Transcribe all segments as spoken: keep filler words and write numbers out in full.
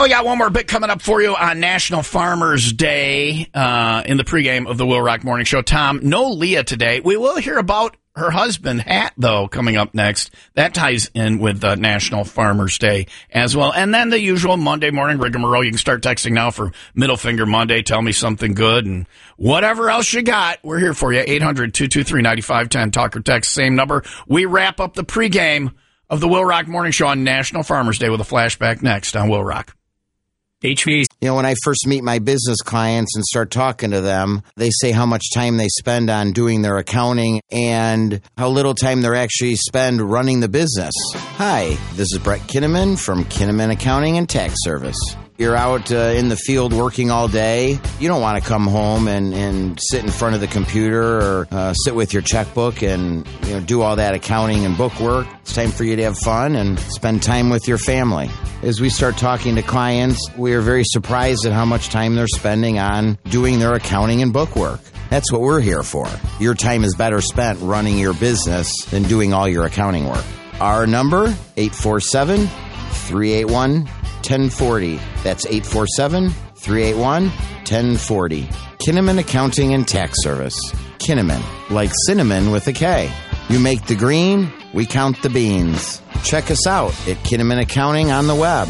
Well, we got one more bit coming up for you on National Farmers Day uh, in the pregame of the Will Rock Morning Show. Tom, no Leah today. We will hear about her husband, Hat, though, coming up next. That ties in with uh, National Farmers Day as well. And then the usual Monday morning rigmarole. You can start texting now for Middle Finger Monday. Tell me something good and whatever else you got. We're here for you. eight hundred, two two three, nine five one zero. Talk or text, same number. We wrap up the pregame of the Will Rock Morning Show on National Farmers Day with a flashback next on Will Rock. H V A C. You know, when I first meet my business clients and start talking to them, they say how much time they spend on doing their accounting and how little time they actually spend running the business. Hi, this is Brett Kinnaman from Kinnaman Accounting and Tax Service. You're out uh, in the field working all day. You don't want to come home and, and sit in front of the computer or uh, sit with your checkbook and you know do all that accounting and book work. It's time for you to have fun and spend time with your family. As we start talking to clients, we are very surprised at how much time they're spending on doing their accounting and book work. That's what we're here for. Your time is better spent running your business than doing all your accounting work. Our number, eight four seven, three eight one, one oh four oh. That's eight four seven, three eight one, one oh four oh. Kinnaman Accounting and Tax Service. Kinnaman, like cinnamon with a K. You make the green, we count the beans. Check us out at Kinnaman Accounting on the web.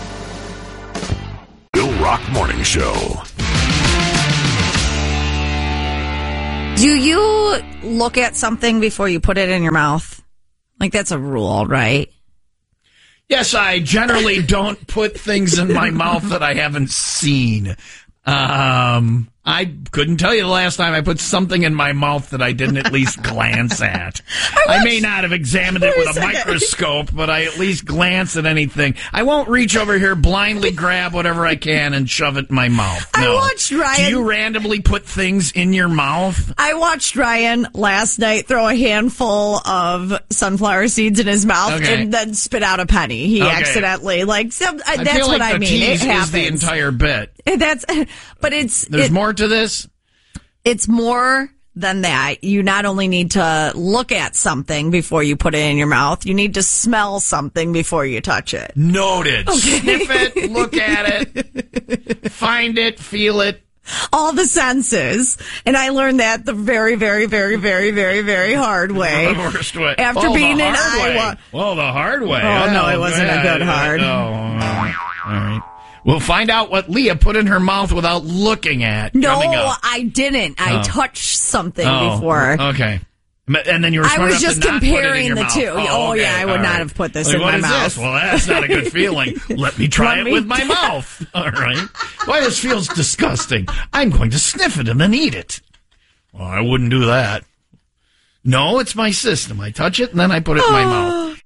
Will Rock Morning Show. Do you look at something before you put it in your mouth? Like, that's a rule, right? Yes, I generally don't put things in my mouth that I haven't seen. Um, I couldn't tell you the last time I put something in my mouth that I didn't at least glance at. I, watched, I may not have examined it with a, a microscope, but I at least glance at anything. I won't reach over here, blindly grab whatever I can and shove it in my mouth. No. I watched Ryan. Do you randomly put things in your mouth? I watched Ryan last night throw a handful of sunflower seeds in his mouth okay. and then spit out a penny. He okay. accidentally, like, some, uh, that's I feel what like I the mean. tease it happens. Is the entire bit. That's, but it's there's it, more to this. It's more than that. You not only need to look at something before you put it in your mouth, you need to smell something before you touch it. Noted. Okay. Sniff it, look at it, find it, feel it. All the senses. And I learned that the very, very, very, very, very, very hard way. The worst way. After oh, being in way. Iowa. Well, the hard way. Oh, oh no, it wasn't go a good hard. Oh, all right. All right. We'll find out what Leah put in her mouth without looking at. No, I didn't. I oh. touched something oh, before. Okay. And then you were I was just to not comparing put it in your the mouth. two. Oh, oh okay. yeah, I would all not right. have put this like, in what my is mouth. This? Well, that's not a good feeling. Let me try Let it me with my mouth. All right. Why, this feels disgusting. I'm going to sniff it and then eat it. Well, I wouldn't do that. No, it's my system. I touch it and then I put it in my mouth.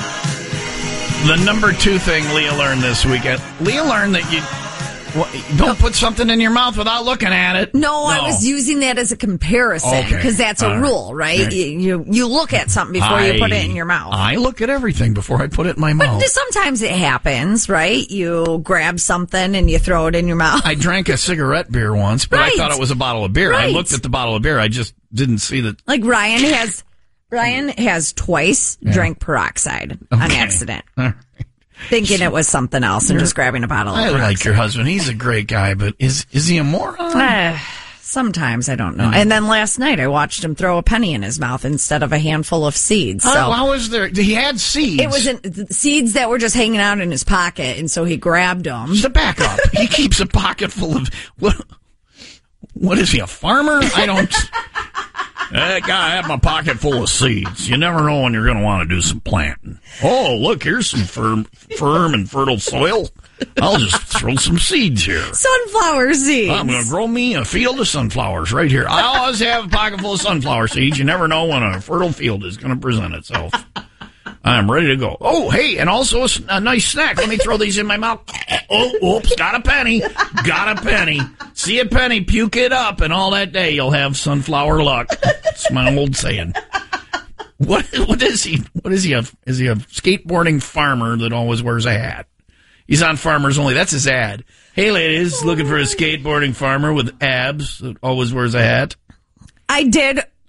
The number two thing Leah learned this weekend. Leah learned that you well, don't put something in your mouth without looking at it. No, no. I was using that as a comparison because okay. that's a All rule, right? right? You, you you look at something before I, you put it in your mouth. I look at everything before I put it in my mouth. But sometimes it happens, right? You grab something and you throw it in your mouth. I drank a cigarette beer once, but right. I thought it was a bottle of beer. Right. I looked at the bottle of beer. I just didn't see that. Like Ryan has, Ryan has twice yeah. drank peroxide okay. on accident. Thinking it was something else and just grabbing a bottle of I peroxide. like your husband. He's a great guy, but is is he a moron? Uh, sometimes, I don't know. Mm-hmm. And then last night I watched him throw a penny in his mouth instead of a handful of seeds. So how, how was there? He had seeds. It was in, seeds that were just hanging out in his pocket, and so he grabbed them. Just a back up. He keeps a pocket full of... What, what is he, a farmer? I don't... That guy, I have my pocket full of seeds. You never know when you're going to want to do some planting. Oh, look, here's some firm, firm and fertile soil. I'll just throw some seeds here. Sunflower seeds. I'm going to grow me a field of sunflowers right here. I always have a pocket full of sunflower seeds. You never know when a fertile field is going to present itself. I'm ready to go. Oh, hey, and also a, a nice snack. Let me throw these in my mouth. Oh, oops, got a penny. Got a penny. See a penny, puke it up, and all that day you'll have sunflower luck. It's my old saying. What? What is he? What is he? A, is he a skateboarding farmer that always wears a hat? He's on Farmers Only. That's his ad. Hey, ladies, looking for a skateboarding farmer with abs that always wears a hat? I did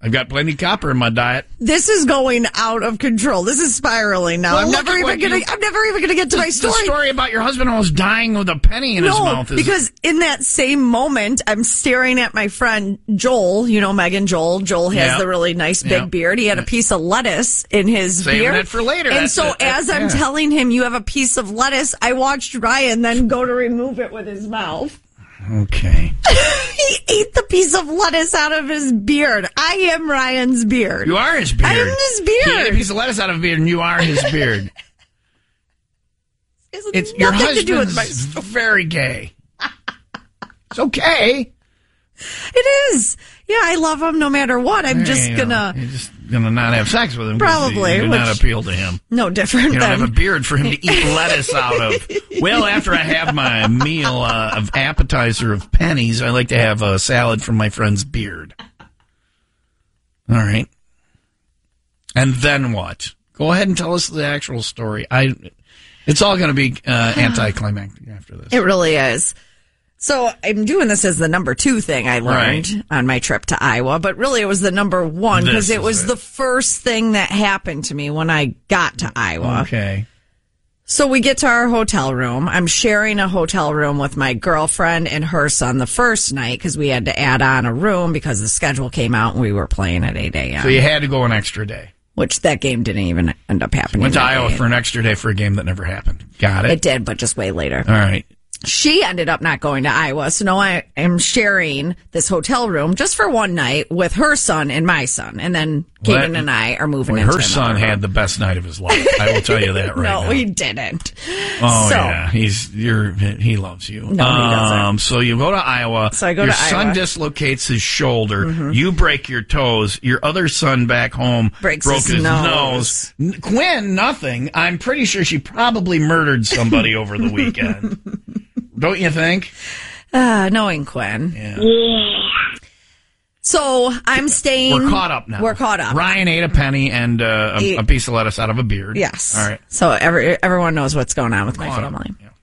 I've got plenty of copper in my diet. This is going out of control. This is spiraling now. Well, I'm look never at even what gonna. you- I'm never even gonna get to my The story. story about your husband almost dying with a penny in his No, mouth. Is, because in that same moment, I'm staring at my friend Joel. You know Megan Joel. Joel has Yep. the really nice big Yep. beard. He had a piece of lettuce in his Saving beard. it for later. And That's so it. That- as I'm yeah. telling him, you have a piece of lettuce, I watched Ryan then go to remove it with his mouth. Okay. He ate the piece of lettuce out of his beard. I am Ryan's beard. You are his beard. I am his He beard. ate a piece of lettuce out of his beard, and you are his beard. It has It's your nothing to do with my husband's very gay. It's okay. It is. Yeah, I love him no matter what. I'm just You know, gonna You're just gonna not have sex with him. 'cause Probably, You do not which- appeal to him. no different You don't than have a beard for him to eat lettuce out of. Well, after I have my meal uh, of appetizer of pennies, I like to have a salad from my friend's beard. All right. And then what? Go ahead and tell us the actual story. I. It's all going to be uh, anticlimactic after this. It really is. So I'm doing this as the number two thing I learned Right. on my trip to Iowa, but really it was the number one because This it is was it. the first thing that happened to me when I got to Iowa. Okay. So we get to our hotel room. I'm sharing a hotel room with my girlfriend and her son the first night because we had to add on a room because the schedule came out and we were playing at eight a.m. So you had to go an extra day. which that game didn't even end up happening. Went to that Iowa day. for an extra day for a game that never happened. Got it. It did, but just way later. All right. She ended up not going to Iowa, so now I am sharing this hotel room just for one night with her son and my son, and then Well, Kaden that- and I are moving Boy, into her son another room. had the best night of his life. I will tell you that right no, now. he didn't. Oh so, yeah, he's you're he loves you. No, he doesn't. Um, so you go to Iowa. So I go your to son Iowa. dislocates his shoulder. You break your toes. Your other son back home Breaks broke his his, nose. nose. N- Quinn, nothing. I'm pretty sure she probably murdered somebody over the weekend. Don't you think? Uh, knowing Quinn. Yeah. So I'm staying. We're caught up now. We're caught up. Ryan ate a penny and uh, a, Ate- a piece of lettuce out of a beard. Yes. All right. So every, everyone knows what's going on with my Caught up. family. Yeah.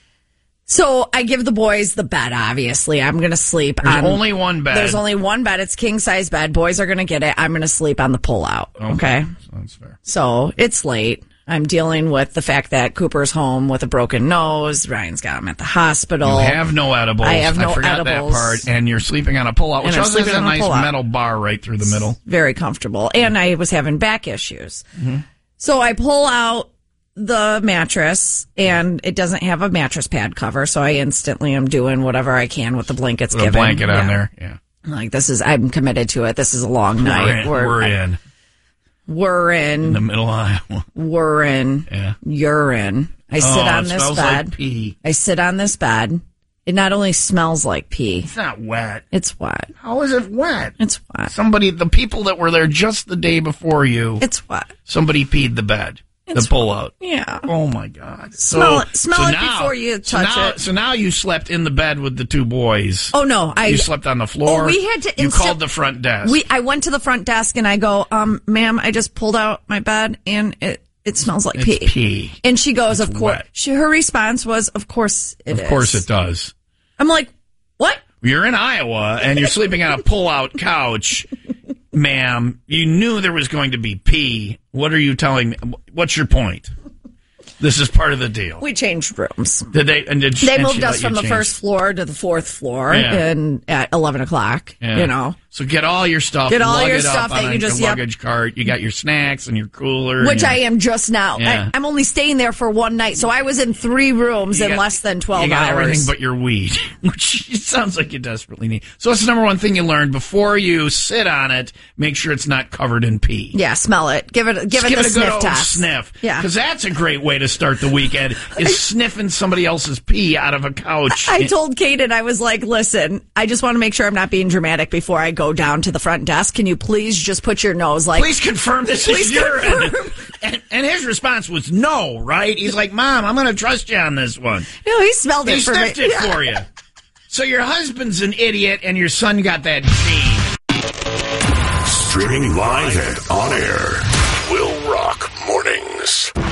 So I give the boys the bed, obviously. I'm going to sleep There's on. only one bed. There's only one bed. It's king size bed. Boys are going to get it. I'm going to sleep on the pull out. Okay. That's fair. So it's late. I'm dealing with the fact that Cooper's home with a broken nose. Ryan's got him at the hospital. You have no edibles. I have no forgot edibles. that part. And you're sleeping on a pull-out, which And I'm also has sleeping a on a nice pull-out. metal bar right through the middle. Very comfortable. And I was having back issues. Mm-hmm. So I pull out the mattress and it doesn't have a mattress pad cover. So I instantly am doing whatever I can with the blankets With a given. blanket on Yeah. there. Yeah. Like this is, I'm committed to it. This is a long night. We're in. We're I- in. We're In in. the middle of Iowa. We're in. Yeah. You're in. I sit Oh, on it this smells bed. like pee. I sit on this bed. It not only smells like pee, It's not wet. it's wet. How is it wet? It's wet. Somebody, the people that were there just the day before you, It's wet. somebody peed the bed. It's the pull-out. Yeah. Oh, my God. Smell So- it- smell so it now- before you so touch now- it. So now you slept in the bed with the two boys. Oh no, I You slept on the floor. Oh, we had to You insta- called the front desk. we I went to the front desk and I go, um, ma'am, I just pulled out my bed and it it smells like It's pee. pee. And she goes, It's of course. wet. She her response was, of course it is. Of course it does. I'm like, what? You're in Iowa and you're sleeping on a pull-out couch, ma'am. You knew there was going to be pee. What are you telling me? What's your point? This is part of the deal. We changed rooms. Did they? And did They and moved she us let you from the change? first floor to the fourth floor Yeah. and at eleven o'clock. Yeah. You know. So get all your stuff. Get all lug your it up stuff that on you a- just- your yep. luggage cart. You got your snacks and your cooler. Which and I your- am just now. Yeah. I, I'm only staying there for one night, so I was in three rooms You in got- less than twelve You got hours. everything but your weed, which it sounds like you desperately need. So that's the number one thing you learned before you sit on it. Make sure it's not covered in pee. Yeah, smell it. Give it. Give Just it give the it a good sniff old test. sniff. Yeah. Because that's a great way to start the weekend, is sniffing somebody else's pee out of a couch. I told Kaden, I was like, listen, I just want to make sure I'm not being dramatic before I go down to the front desk. Can you please just put your nose like... Please confirm this Please is urine. confirm. And, and his response was no, right? He's like, Mom, I'm going to trust you on this one. No, he smelled He it for me. sniffed it Yeah. for you. So your husband's an idiot and your son got that gene. Streaming live and on air. Will Rock Mornings.